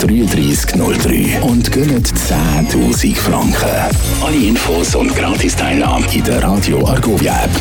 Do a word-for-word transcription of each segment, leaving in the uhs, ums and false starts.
drei drei null drei und gönnt zehntausend Franken. Alle Infos und Gratis-Teilnahme in der Radio Argovia App.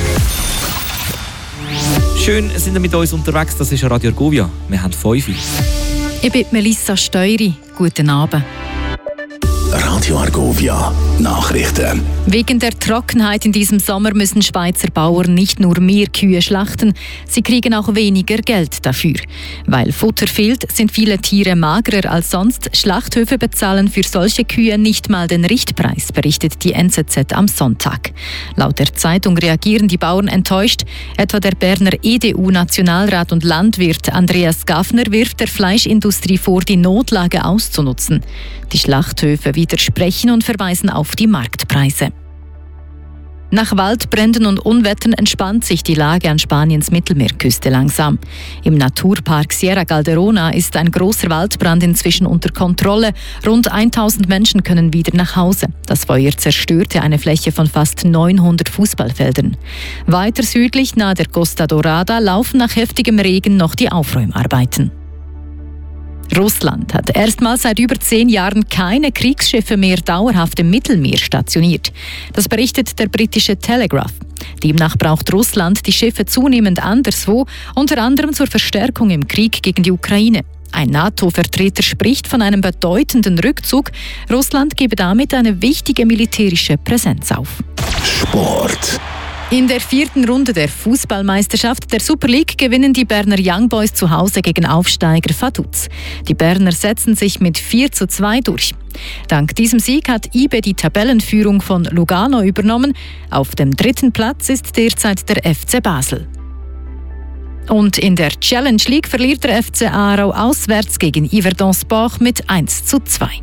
Schön sind ihr mit uns unterwegs, das ist Radio Argovia. Wir haben fünf. Ich bin Melissa Steury. Guten Abend. Radio Argovia Nachrichten. Wegen der Trockenheit in diesem Sommer müssen Schweizer Bauern nicht nur mehr Kühe schlachten, sie kriegen auch weniger Geld dafür. Weil Futter fehlt, sind viele Tiere magerer als sonst. Schlachthöfe bezahlen für solche Kühe nicht mal den Richtpreis, berichtet die N Z Z am Sonntag. Laut der Zeitung reagieren die Bauern enttäuscht. Etwa der Berner E D U-Nationalrat und Landwirt Andreas Gaffner wirft der Fleischindustrie vor, die Notlage auszunutzen. Die Schlachthöfe widersprechen und verweisen auf die Marktpreise. Nach Waldbränden und Unwettern entspannt sich die Lage an Spaniens Mittelmeerküste langsam. Im Naturpark Sierra Calderona ist ein großer Waldbrand inzwischen unter Kontrolle. Rund tausend Menschen können wieder nach Hause. Das Feuer zerstörte eine Fläche von fast neunhundert Fußballfeldern. Weiter südlich nahe der Costa Dorada laufen nach heftigem Regen noch die Aufräumarbeiten. Russland hat erstmals seit über zehn Jahren keine Kriegsschiffe mehr dauerhaft im Mittelmeer stationiert. Das berichtet der britische Telegraph. Demnach braucht Russland die Schiffe zunehmend anderswo, unter anderem zur Verstärkung im Krieg gegen die Ukraine. Ein NATO-Vertreter spricht von einem bedeutenden Rückzug. Russland gebe damit eine wichtige militärische Präsenz auf. Sport. In der vierten Runde der Fußballmeisterschaft der Super League gewinnen die Berner Young Boys zu Hause gegen Aufsteiger Vaduz. Die Berner setzen sich mit vier zu zwei durch. Dank diesem Sieg hat I B E die Tabellenführung von Lugano übernommen. Auf dem dritten Platz ist derzeit der F C Basel. Und in der Challenge League verliert der F C Aarau auswärts gegen Yverdon Sport mit eins zu zwei.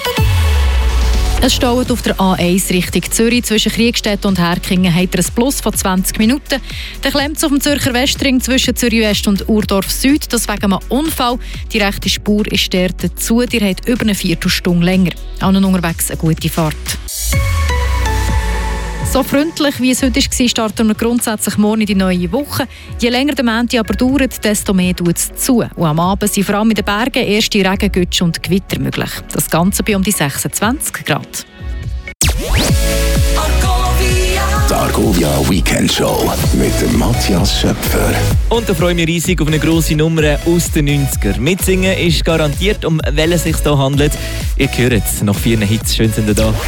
Es staut auf der A eins Richtung Zürich zwischen Kriegstedt und Herkingen hat er ein Plus von zwanzig Minuten. Dann klemmt es auf dem Zürcher Westring zwischen Zürich West und Urdorf Süd. Das wegen einem Unfall. Die rechte Spur ist dort zu. Die hat über eine Viertelstunde länger. Auch noch unterwegs eine gute Fahrt. So freundlich wie es heute war, starten wir grundsätzlich morgen in die neue Woche. Je länger der Montag aber dauert, desto mehr tut es zu. Und am Abend sind vor allem in den Bergen erste Regengütsch und Gewitter möglich. Das Ganze bei um die sechsundzwanzig Grad. Die Argovia Weekend Show mit dem Matthias Schöpfer. Und da freue ich mich riesig auf eine grosse Nummer aus den neunzigern. Mitsingen ist garantiert, um welche es sich hier handelt. Ihr hört es, nach vier Hits. Schön sind ihr da.